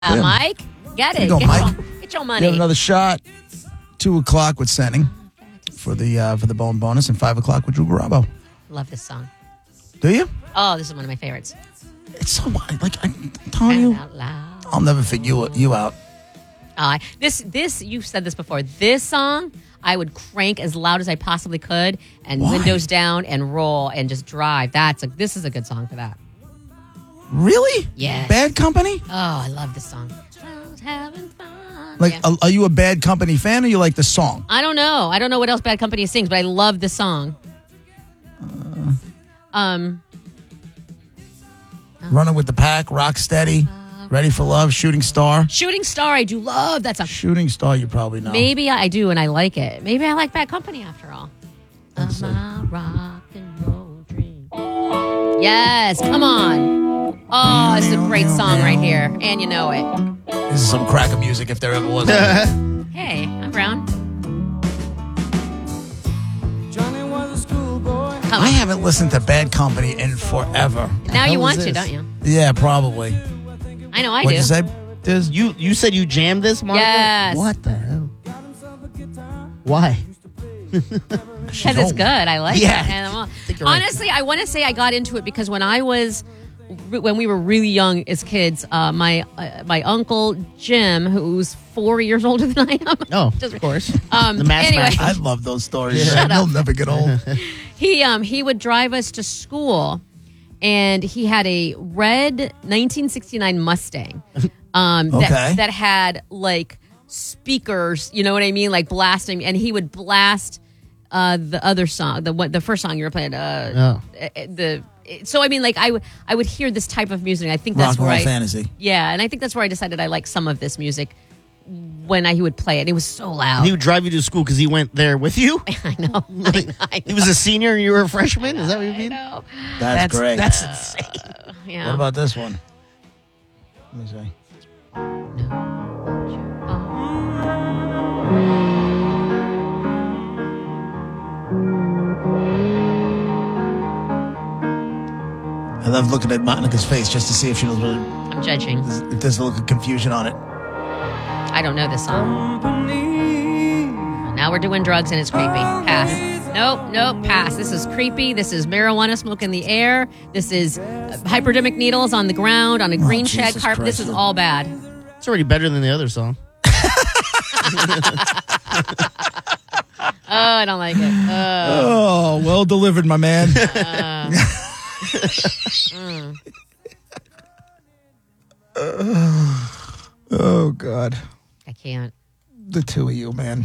Mike, get it. Go, Mike. Get your You money. have another shot. 2 o'clock with Senning for the bone bonus, and 5 o'clock with Drew Garabo. Love this song. Do you? Oh, this is one of my favorites. It's so like I'm telling you, Out loud. I'll never figure you out. This you've said this before. This song I would crank as loud as I possibly could and Why? windows down and roll and just drive. This is a good song for that. Really? Yes. Bad Company? Oh, I love this song. I was having fun. Like, Yeah. are you a Bad Company fan, or you like the song? I don't know. I don't know what else Bad Company sings, but I love this song. Running with the Pack, Rocksteady, Ready for Love, Shooting Star. Shooting Star, I do love that song. Shooting Star, you probably know. Maybe I do, and I like it. Maybe I like Bad Company after all. Let's see. My rock and roll dream. Yes, come on. Oh, this is a great song right here, and you know it. This is some cracker music if there ever was. Hey, I'm Brown. I haven't listened to Bad Company in forever. Now you hell want is to, this? don't you? Yeah, probably. I know I What'd do. you say, Diz? You said you jammed this, Margaret? Yes. What the hell? Why? Because it's good. I like Yeah. it. And I think you're right. honestly, I want to say I got into it because when we were really young as kids, my uncle Jim, who's 4 years older than I am. Oh, Just- of course. The Mass anyway, Masters. I love those stories. Shut They'll up. never get old. he would drive us to school, and he had a red 1969 Mustang Okay. that had like speakers, you know what I mean, like blasting, and he would blast the other song, the first song you were playing. So I mean, like I would hear this type of music. I think Rock that's and where roll I fantasy. yeah, and I think that's where I decided I like some of this music when he would play it. It was so loud. He would drive you to school because he went there with you? I know. I He was a senior and you were a freshman? Is that what you I mean? know. That's great. That's insane. Yeah. What about this one? Let me see. I love looking at Monica's face just to see if she knows really, I'm judging. if there's a look of confusion on it. I don't know this song. Now we're doing drugs and it's creepy. Pass. Nope, pass. This is creepy. This is marijuana smoke in the air. This is hypodermic needles on the ground, on a green shed Jesus carpet. This Christ. is all bad. It's already better than the other song. Oh, I don't like it. Oh, well delivered, my man. Oh, God. I can't. The two of you, man.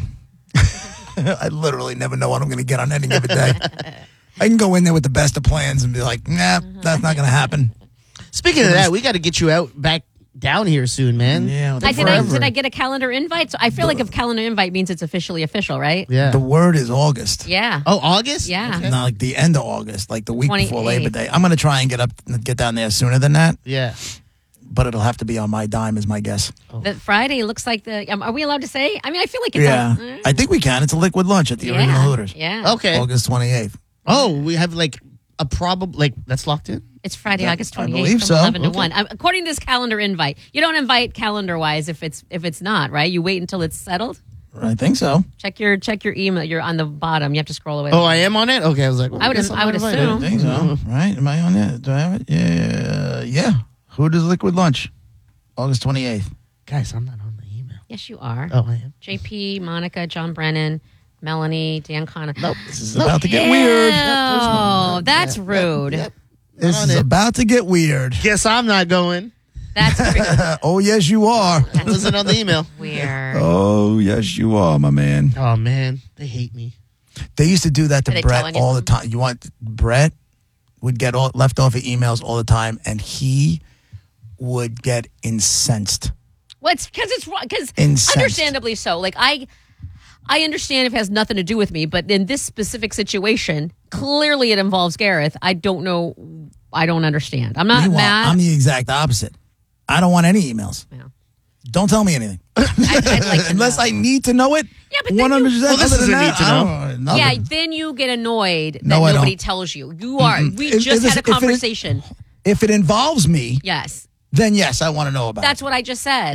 I literally never know what I'm going to get on any given day. I can go in there with the best of plans and be like, nah, that's not going to happen. Speaking of that, we got to get you out back down here soon, man. Yeah, Did I get a calendar invite? So I feel like if calendar invite means it's officially official, right? Yeah. The word is August. Yeah. Oh, August? Yeah. Okay. Not like the end of August, like the week before 28th. Labor Day. I'm going to try and get down there sooner than that, Yeah. but it'll have to be on my dime, is my guess. The Friday looks like the. Are we allowed to say? I mean, I feel like it's. Yeah, I think we can. It's a liquid lunch at the original Hooters. Yeah. Okay. August 28th. Oh, we have like a probable, like, that's locked in? It's Friday, August I 28th believe from so. 11 to Okay. 1. According to this calendar invite, you don't invite calendar-wise if it's not, right? You wait until it's settled. I think so. Check your email. You're on the bottom. You have to scroll away. Oh, I am on it? Okay, I was like, well, I would guess I'm I would not invited. assume. I think so. Right? Am I on it? Do I have it? Yeah. Hooters liquid lunch, August 28th. Guys, I'm not on the email. Yes, you are. Oh, I am. JP, Monica, John Brennan, Melanie, Dan Connor. Nope. This is about to get weird. Oh, that's rude. Yep. This on is it. about to get weird. Guess I'm not going. That's Oh, yes, you are. I wasn't on the email. weird. Oh, yes, you are, my man. Oh, man. They hate me. They used to do that Are to they Brett telling you all the time. You want Brett would get all leftover emails all the time, and he would get incensed. Well, it's because it's wrong. Because Incensed. understandably so. Like I understand if it has nothing to do with me, but in this specific situation, clearly it involves Gareth. I don't know. I don't understand. I'm not Meanwhile, mad. I'm the exact opposite. I don't want any emails. Yeah. Don't tell me anything. I'd like to Unless know. I need to know it. Yeah, but then 100%. Well, this Other is than a that, need to I know. don't nothing. Yeah, then you get annoyed that No, I nobody don't. tells you. You are. We If- just if had a it- if it- conversation. If it involves me, Yes. then yes, I want to know about it. That's what I just said.